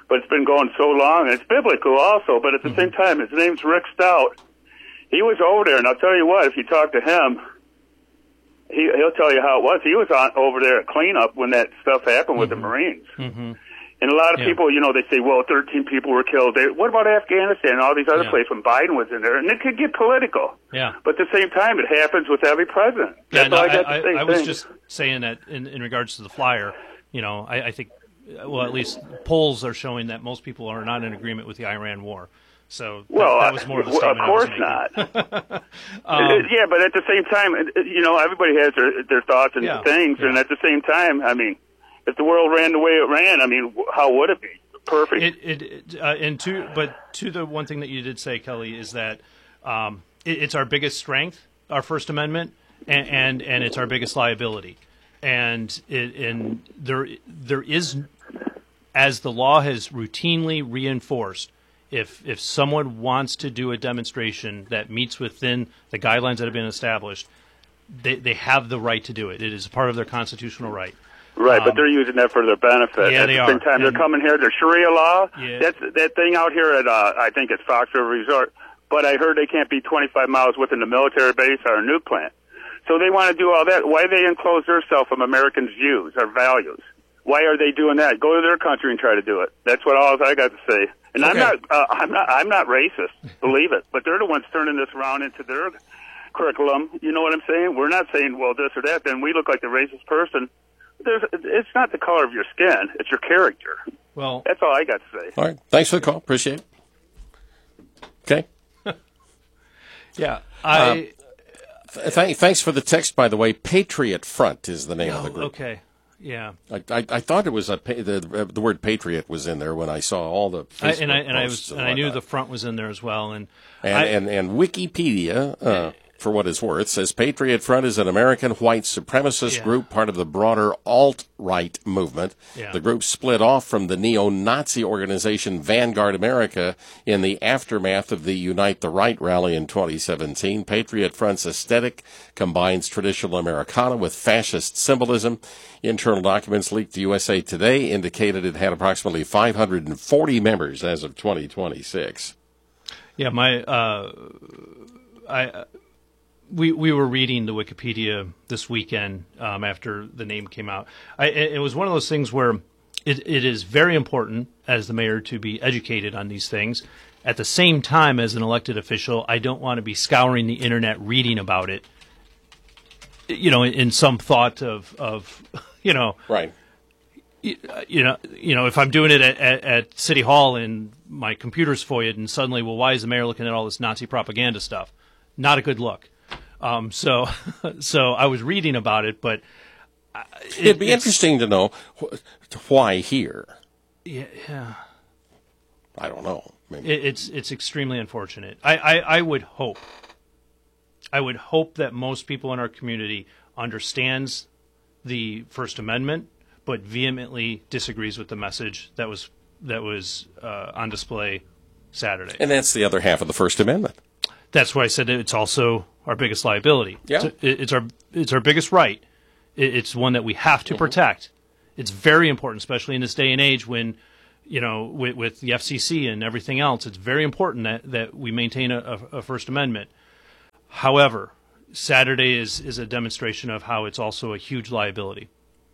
Speaker 8: but it's been going so long, and it's biblical also, but at the mm-hmm. same time, his name's Rick Stout. He was over there, and I'll tell you what, if you talk to him, he, he'll tell you how it was. He was on over there at cleanup when that stuff happened with mm-hmm. the Marines. Mm-hmm. And a lot of yeah. people, you know, they say, well, thirteen people were killed. They, what about Afghanistan and all these other yeah. places when Biden was in there? And it could get political.
Speaker 2: Yeah.
Speaker 8: But at the same time, it happens with every president.
Speaker 2: Yeah,
Speaker 8: That's
Speaker 2: no,
Speaker 8: all I
Speaker 2: I,
Speaker 8: got
Speaker 2: I,
Speaker 8: to say.
Speaker 2: I was just saying that in, in regards to the flyer, you know, I, I think, well, at least polls are showing that most people are not in agreement with the Iran war. So that,
Speaker 8: well,
Speaker 2: that was more of a statement.
Speaker 8: Of course not. um, yeah, but at the same time, you know, everybody has their, their thoughts and
Speaker 2: yeah,
Speaker 8: things.
Speaker 2: Yeah.
Speaker 8: And at the same time, I mean, if the world ran the way it ran, I mean, how would it be? Perfect.
Speaker 2: It, it, it, uh, and to, but to the one thing that you did say, Kelly, is that um, it, it's our biggest strength, our First Amendment, and and, and it's our biggest liability. And it, and there there is, as the law has routinely reinforced, if if someone wants to do a demonstration that meets within the guidelines that have been established, they they have the right to do it. It is part of their constitutional right.
Speaker 8: Right,
Speaker 2: um,
Speaker 8: but they're using that for their benefit.
Speaker 2: Yeah,
Speaker 8: at
Speaker 2: they
Speaker 8: the
Speaker 2: are.
Speaker 8: same time,
Speaker 2: and,
Speaker 8: they're coming here. Their Sharia law.
Speaker 2: Yeah.
Speaker 8: That's that thing out here at uh, I think it's Fox River Resort. But I heard they can't be twenty-five miles within the military base or a nuke plant. So they want to do all that. Why they enclose themselves from Americans' views, our values? Why are they doing that? Go to their country and try to do it. That's what all I got to say. And okay. I'm not, uh, I'm not, I'm not racist. Believe it. But they're the ones turning this around into their curriculum. You know what I'm saying? We're not saying, well, this or that. Then we look like the racist person. There's, it's not the color of your skin. It's your character.
Speaker 2: Well,
Speaker 8: that's all I got to say.
Speaker 1: All right. Thanks for the call. Appreciate it. Okay.
Speaker 2: yeah. I.
Speaker 1: Um, th- thanks for the text, by the way. Patriot Front is the name
Speaker 2: oh,
Speaker 1: of the group.
Speaker 2: Okay. Yeah.
Speaker 1: I, I, I thought it was a the the word patriot was in there when I saw all the Facebook
Speaker 2: I, and I and I was
Speaker 1: and,
Speaker 2: and I knew the front was in there as well, and
Speaker 1: and
Speaker 2: I,
Speaker 1: and, and Wikipedia. Uh, For what it's worth, says Patriot Front is an American white supremacist
Speaker 2: yeah.
Speaker 1: group, part of the broader alt-right movement.
Speaker 2: Yeah.
Speaker 1: The group split off from the neo-Nazi organization Vanguard America in the aftermath of the Unite the Right rally in twenty seventeen. Patriot Front's aesthetic combines traditional Americana with fascist symbolism. Internal documents leaked to U S A Today indicated it had approximately five hundred forty members as of twenty twenty-six.
Speaker 2: Yeah, my uh, I. We we were reading the Wikipedia this weekend um, after the name came out. I, it was one of those things where it, it is very important as the mayor to be educated on these things. At the same time, as an elected official, I don't want to be scouring the internet reading about it. You know, in, in some thought of of you know,
Speaker 1: right.
Speaker 2: You, you know, you know, if I'm doing it at, at, at City Hall and my computer's foiled, and suddenly, well, why is the mayor looking at all this Nazi propaganda stuff? Not a good look. Um, so, so I was reading about it, but it,
Speaker 1: it'd be interesting to know wh- why here.
Speaker 2: Yeah, yeah.
Speaker 1: I don't know. Maybe.
Speaker 2: It, it's it's extremely unfortunate. I, I, I would hope, I would hope that most people in our community understands the First Amendment, but vehemently disagrees with the message that was that was uh, on display Saturday.
Speaker 1: And that's the other half of the First Amendment.
Speaker 2: That's why I said it's also our biggest liability.
Speaker 1: Yeah.
Speaker 2: It's, it's our it's our biggest right. It's one that we have to mm-hmm. protect. It's very important, especially in this day and age when, you know, with, with the F C C and everything else. It's very important that, that we maintain a, a First Amendment. However, Saturday is, is a demonstration of how it's also a huge liability.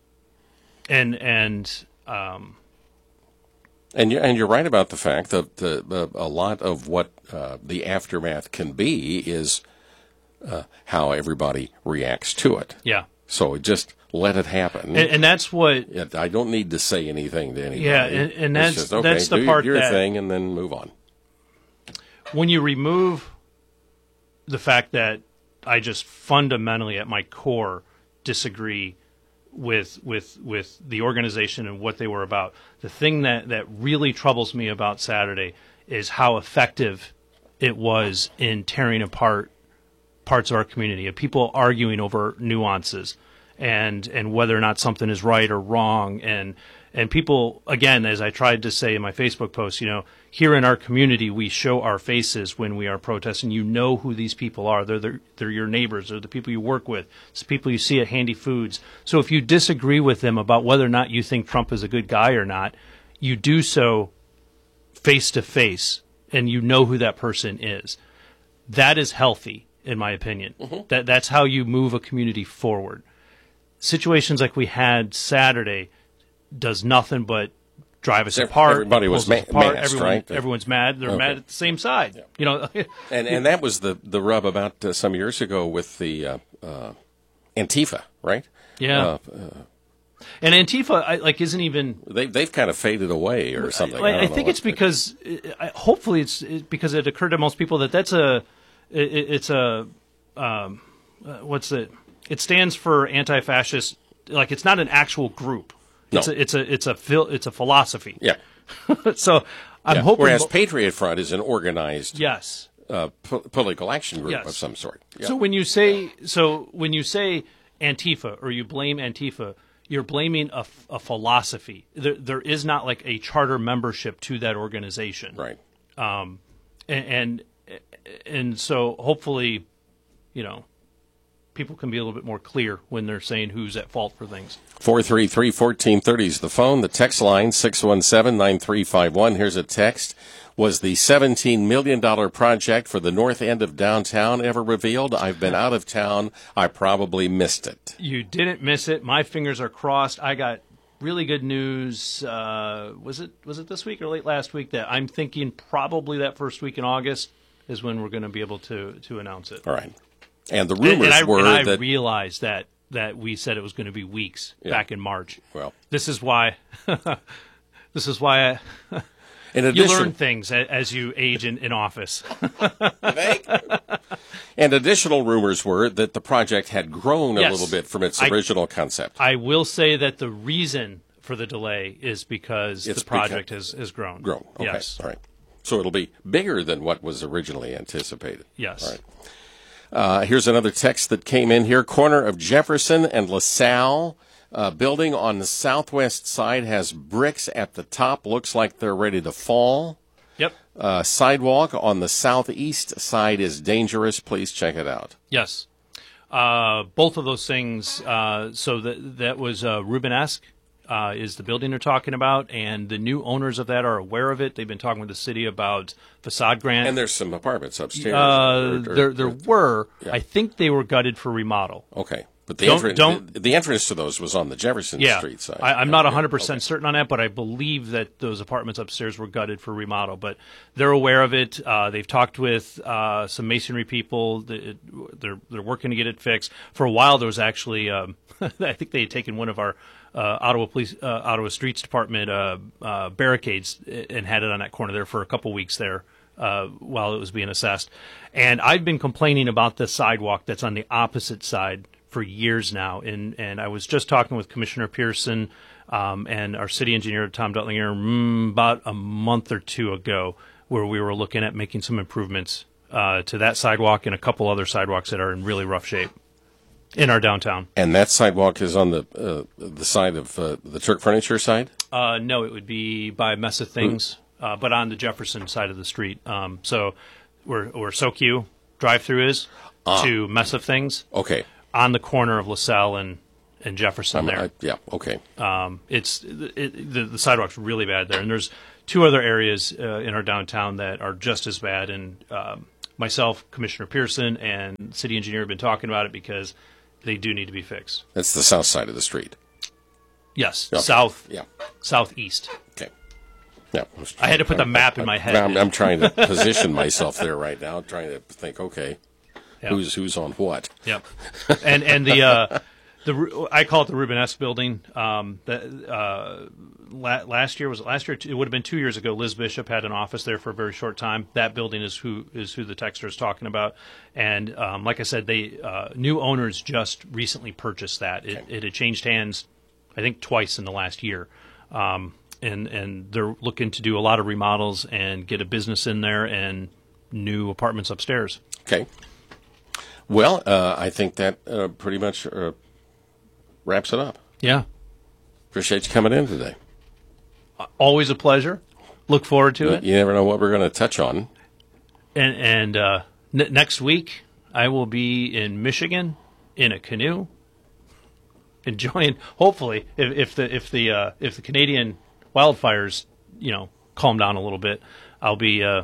Speaker 2: And and um,
Speaker 1: And you're, and you're right about the fact that the, the, a lot of what uh, the aftermath can be is uh, how everybody reacts to it.
Speaker 2: Yeah.
Speaker 1: So just let it happen.
Speaker 2: And, and that's what...
Speaker 1: I don't need to say anything to anybody.
Speaker 2: Yeah, and, and that's,
Speaker 1: just, okay,
Speaker 2: that's the
Speaker 1: do
Speaker 2: part
Speaker 1: your, your
Speaker 2: that...
Speaker 1: thing and then move on.
Speaker 2: When you remove the fact that I just fundamentally, at my core, disagree with with with the organization and what they were about. The thing that, that really troubles me about Saturday is how effective it was in tearing apart parts of our community, of people arguing over nuances and and whether or not something is right or wrong. And and people, again, as I tried to say in my Facebook post, you know, here in our community, we show our faces when we are protesting. You know who these people are. They're, they're, they're your neighbors. They're the people you work with. It's the people you see at Handy Foods. So if you disagree with them about whether or not you think Trump is a good guy or not, you do so face to face and you know who that person is. That is healthy, in my opinion. Mm-hmm. That that's how you move a community forward. Situations like we had Saturday does nothing but drive us apart.
Speaker 1: Everybody was ma-
Speaker 2: apart.
Speaker 1: masked,
Speaker 2: Everyone,
Speaker 1: right?
Speaker 2: Everyone's mad. They're
Speaker 1: okay.
Speaker 2: mad at the same side. Yeah. You know,
Speaker 1: and and that was the the rub about uh, some years ago with the uh, uh, Antifa, right?
Speaker 2: Yeah.
Speaker 1: Uh, uh,
Speaker 2: and Antifa, I, like, isn't even
Speaker 1: they they've kind of faded away or something.
Speaker 2: I,
Speaker 1: I,
Speaker 2: I, I think it's because, uh, hopefully, it's it, because it occurred to most people that that's a, it, it's a, um, uh, what's it? It stands for anti-fascist. Like, it's not an actual group. It's
Speaker 1: no.
Speaker 2: a, it's a it's a phil, it's a philosophy.
Speaker 1: Yeah.
Speaker 2: so I'm
Speaker 1: yeah.
Speaker 2: hoping.
Speaker 1: Whereas Patriot Front is an organized
Speaker 2: yes
Speaker 1: uh, po- political action group
Speaker 2: yes.
Speaker 1: of some sort. Yeah.
Speaker 2: So when you say so when you say Antifa or you blame Antifa, you're blaming a, a philosophy. There there is not like a charter membership to that organization.
Speaker 1: Right.
Speaker 2: Um, and, and and so hopefully, you know, people can be a little bit more clear when they're saying who's at fault for things.
Speaker 1: four three three, one four three zero is the phone. The text line, six one seven, nine three five one. Here's a text. Was the seventeen million dollars project for the north end of downtown ever revealed? I've been out of town. I probably missed it.
Speaker 2: You didn't miss it. My fingers are crossed. I got really good news. Uh, was it was it this week or late last week that I'm thinking probably that first week in August is when we're going to be able to, to announce it.
Speaker 1: All right. And the rumors
Speaker 2: and, and I,
Speaker 1: were
Speaker 2: and I
Speaker 1: that
Speaker 2: realized that that we said it was going to be weeks
Speaker 1: yeah.
Speaker 2: back in March.
Speaker 1: Well,
Speaker 2: this is why. this is why I,
Speaker 1: in addition,
Speaker 2: you learn things as you age in, in office.
Speaker 1: And additional rumors were that the project had grown a
Speaker 2: yes.
Speaker 1: little bit from its
Speaker 2: I,
Speaker 1: original concept.
Speaker 2: I will say that the reason for the delay is because
Speaker 1: it's
Speaker 2: the project
Speaker 1: because,
Speaker 2: has, has grown.
Speaker 1: Grown. Okay.
Speaker 2: Yes.
Speaker 1: All right. So it'll be bigger than what was originally anticipated.
Speaker 2: Yes.
Speaker 1: All right. Uh, here's another text that came in here. Corner of Jefferson and LaSalle. Uh, building on the southwest side has bricks at the top. Looks like they're ready to fall.
Speaker 2: Yep.
Speaker 1: Uh, sidewalk on the southeast side is dangerous. Please check it out.
Speaker 2: Yes. Uh, both of those things. Uh, so that that was uh, Rubenesque. Uh, is the building they're talking about, and the new owners of that are aware of it. They've been talking with the city about facade grant.
Speaker 1: And there's some apartments upstairs.
Speaker 2: Uh,
Speaker 1: or, or,
Speaker 2: there there
Speaker 1: or,
Speaker 2: were.
Speaker 1: Yeah.
Speaker 2: I think they were gutted for remodel.
Speaker 1: Okay. But the,
Speaker 2: don't,
Speaker 1: entrance,
Speaker 2: don't,
Speaker 1: the, the entrance to those was on the Jefferson
Speaker 2: yeah,
Speaker 1: Street side.
Speaker 2: I, I'm not one hundred percent
Speaker 1: okay.
Speaker 2: certain on that, but I believe that those apartments upstairs were gutted for remodel. But they're aware of it. Uh, they've talked with uh, some masonry people. They're, they're working to get it fixed. For a while, there was actually, um, I think they had taken one of our uh, Ottawa Police, uh, Ottawa Streets Department uh, uh, barricades and had it on that corner there for a couple weeks there. Uh, while it was being assessed. And I've been complaining about the sidewalk that's on the opposite side for years now. And, and I was just talking with Commissioner Pearson um, and our city engineer, Tom Duttlinger, mm, about a month or two ago, where we were looking at making some improvements uh, to that sidewalk and a couple other sidewalks that are in really rough shape in our downtown.
Speaker 1: And that sidewalk is on the uh, the side of uh, the Turk Furniture side?
Speaker 2: Uh, no, it would be by Mess of Things. Uh, but on the Jefferson side of the street. Um, so where, where SoQ drive-through is uh, to Mess of Things.
Speaker 1: Okay.
Speaker 2: On the corner of LaSalle and, and Jefferson
Speaker 1: um,
Speaker 2: there.
Speaker 1: I, yeah, okay.
Speaker 2: Um, it's it, the, the sidewalk's really bad there. And there's two other areas uh, in our downtown that are just as bad. And um, myself, Commissioner Pearson, and city engineer have been talking about it because they do need to be fixed.
Speaker 1: That's the south side of the street.
Speaker 2: Yes,
Speaker 1: okay.
Speaker 2: south,
Speaker 1: yeah.
Speaker 2: southeast.
Speaker 1: Okay. Yeah,
Speaker 2: I had to put the map
Speaker 1: I'm,
Speaker 2: in my head.
Speaker 1: I'm, I'm trying to position myself there right now, trying to think, okay,
Speaker 2: yep.
Speaker 1: who's who's on what?
Speaker 2: Yep. And and the uh, the I call it the Rubenesque building. Um, the, uh, la- last year was it last year. It would have been two years ago. Liz Bishop had an office there for a very short time. That building is who is who the texter is talking about. And um, like I said, they uh, new owners just recently purchased that. It,
Speaker 1: okay.
Speaker 2: it had changed hands, I think, twice in the last year. Um, And, and they're looking to do a lot of remodels and get a business in there and new apartments upstairs.
Speaker 1: Okay. Well, uh, I think that uh, pretty much uh, wraps it up.
Speaker 2: Yeah.
Speaker 1: Appreciate you coming in today.
Speaker 2: Always a pleasure. Look forward to
Speaker 1: you,
Speaker 2: it.
Speaker 1: You never know what we're going to touch on.
Speaker 2: And, and uh, n- next week, I will be in Michigan in a canoe, enjoying. Hopefully, if, if the if the uh, if the Canadian wildfires, you know, calm down a little bit, I'll be uh,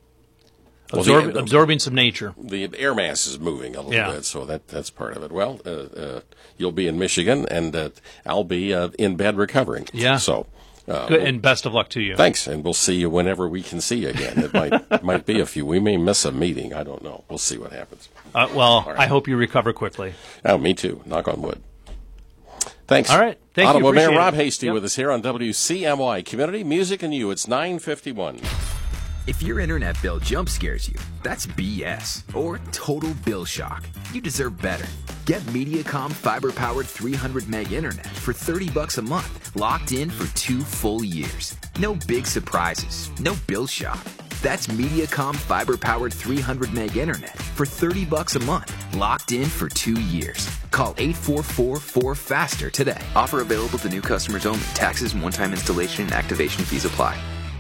Speaker 1: Well,
Speaker 2: absorb,
Speaker 1: the-
Speaker 2: absorbing some nature.
Speaker 1: The air mass is moving a little
Speaker 2: Yeah.
Speaker 1: bit, so that that's part of it. Well, uh, uh, you'll be in Michigan, and uh, I'll be uh, in bed recovering.
Speaker 2: Yeah.
Speaker 1: So, uh,
Speaker 2: Good, and best of luck to you.
Speaker 1: thanks, and we'll see you whenever we can see you again. It might might be a few. We may miss a meeting. I don't know. We'll see what happens.
Speaker 2: Uh, well,
Speaker 1: right.
Speaker 2: I hope you recover quickly.
Speaker 1: Oh, me too. Knock on wood. Thanks.
Speaker 2: All right. Thank you.
Speaker 1: Ottawa Mayor
Speaker 2: Appreciate
Speaker 1: Rob
Speaker 2: it.
Speaker 1: Hasty
Speaker 2: Yep.
Speaker 1: with us here on W C M Y Community Music and You. It's nine fifty-one.
Speaker 9: If your internet bill jump scares you, that's B S or total bill shock. You deserve better. Get Mediacom fiber-powered three hundred meg internet for thirty bucks a month, locked in for two full years. No big surprises, no bill shock. That's Mediacom fiber-powered three hundred meg internet for thirty bucks a month, locked in for two years. Call eight four four four FASTER today. Offer available to new customers only. Taxes and one-time installation and activation fees apply.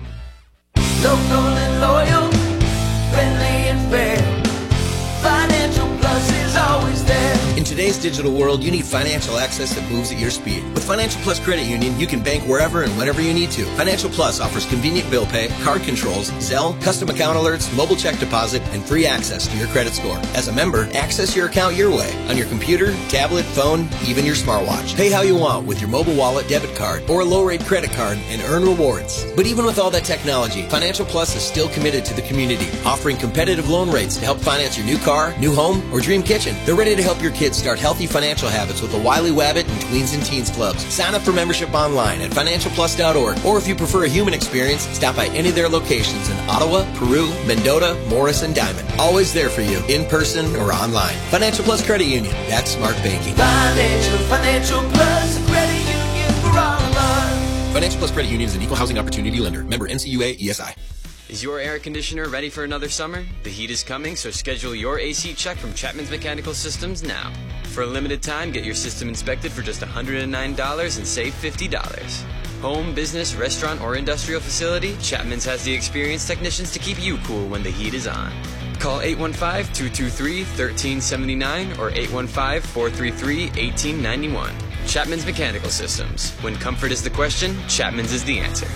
Speaker 10: Local and loyal, friendly and fair. Financial Plus is always there.
Speaker 11: In today's digital world, you need financial access that moves at your speed. With Financial Plus Credit Union, you can bank wherever and whenever you need to. Financial Plus offers convenient bill pay, card controls, Zelle, custom account alerts, mobile check deposit, and free access to your credit score. As a member, access your account your way, on your computer, tablet, phone, even your smartwatch. Pay how you want with your mobile wallet, debit card, or a low-rate credit card and earn rewards. But even with all that technology, Financial Plus is still committed to the community, offering competitive loan rates to help finance your new car, new home, or dream kitchen. They're ready to help your kids start healthy financial habits with the Wiley Wabbit and Tweens and Teens Clubs. Sign up for membership online at financial plus dot org, or if you prefer a human experience, stop by any of their locations in Ottawa, Peru, Mendota, Morris, and Diamond. Always there for you, in person or online. Financial Plus Credit Union. That's smart banking.
Speaker 10: Financial, Financial Plus Credit Union for all of us.
Speaker 11: Financial Plus Credit Union is an equal housing opportunity lender. Member N C U A E S I.
Speaker 12: Is your air conditioner ready for another summer? The heat is coming, so schedule your A C check from Chapman's Mechanical Systems now. For a limited time, get your system inspected for just one hundred nine dollars and save fifty dollars. Home, business, restaurant, or industrial facility, Chapman's has the experienced technicians to keep you cool when the heat is on. Call eight one five, two two three, one three seven nine or eight one five, four three three, one eight nine one. Chapman's Mechanical Systems. When comfort is the question, Chapman's is the answer.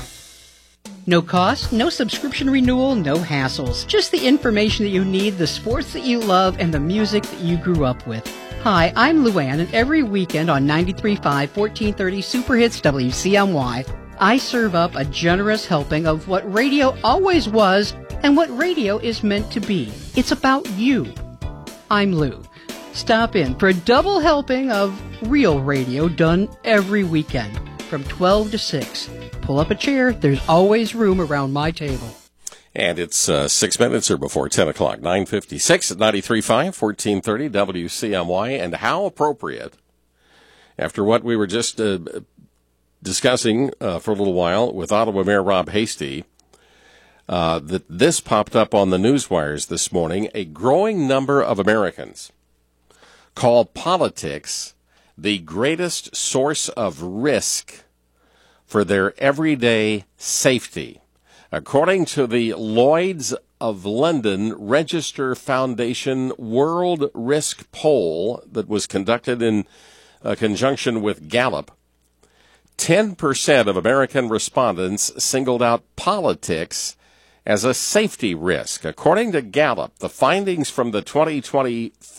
Speaker 13: No cost, no subscription renewal, no hassles. Just the information that you need, the sports that you love, and the music that you grew up with. Hi, I'm Luann, and every weekend on ninety-three point five, fourteen thirty Super Hits W C M Y, I serve up a generous helping of what radio always was and what radio is meant to be. It's about you. I'm Lou. Stop in for a double helping of real radio done every weekend from twelve to six. Pull up a chair. There's always room around my table.
Speaker 1: And it's uh, six minutes or before ten o'clock, nine fifty-six at ninety-three point five, fourteen thirty W C M Y. And how appropriate, after what we were just uh, discussing uh, for a little while with Ottawa Mayor Rob Hasty, uh, that this popped up on the news wires this morning. A growing number of Americans call politics the greatest source of risk for their everyday safety. According to the Lloyd's of London Register Foundation World Risk Poll that was conducted in uh, conjunction with Gallup, ten percent of American respondents singled out politics as a safety risk. According to Gallup, the findings from the twenty twenty